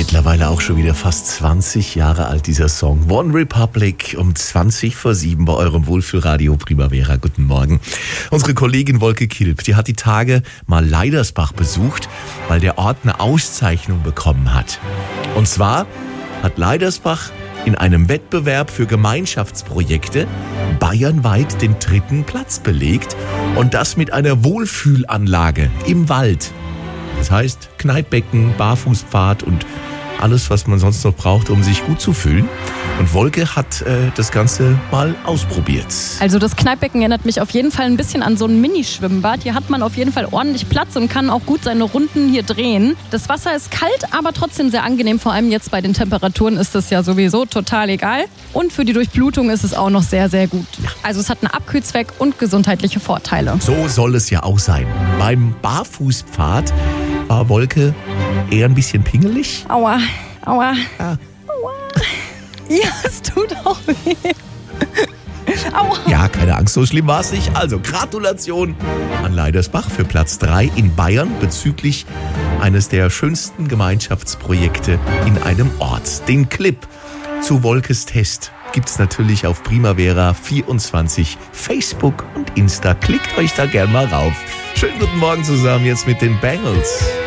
Mittlerweile auch schon wieder fast 20 Jahre alt, dieser Song. One Republic um 7:20 bei eurem Wohlfühlradio Primavera. Guten Morgen. Unsere Kollegin Wolke Kilp, die hat die Tage mal Leidersbach besucht, weil der Ort eine Auszeichnung bekommen hat. Und zwar hat Leidersbach in einem Wettbewerb für Gemeinschaftsprojekte bayernweit den 3. Platz belegt und das mit einer Wohlfühlanlage im Wald. Das heißt Kneippbecken, Barfußpfad und alles, was man sonst noch braucht, um sich gut zu fühlen. Und Wolke hat das Ganze mal ausprobiert. Also das Kneippbecken erinnert mich auf jeden Fall ein bisschen an so ein Minischwimmbad. Hier hat man auf jeden Fall ordentlich Platz und kann auch gut seine Runden hier drehen. Das Wasser ist kalt, aber trotzdem sehr angenehm. Vor allem jetzt bei den Temperaturen ist es ja sowieso total egal. Und für die Durchblutung ist es auch noch sehr, sehr gut. Ja. Also es hat einen Abkühlzweck und gesundheitliche Vorteile. So soll es ja auch sein. Beim Barfußpfad war Wolke eher ein bisschen pingelig. Aua, aua, Ja. aua. Ja, es tut auch weh. Aua. Ja, keine Angst, so schlimm war es nicht. Also Gratulation an Leidersbach für Platz 3 in Bayern bezüglich eines der schönsten Gemeinschaftsprojekte in einem Ort. Den Clip zu Wolkes Test gibt's natürlich auf Primavera24, Facebook und Insta. Klickt euch da gern mal rauf. Schönen guten Morgen zusammen jetzt mit den Bangles.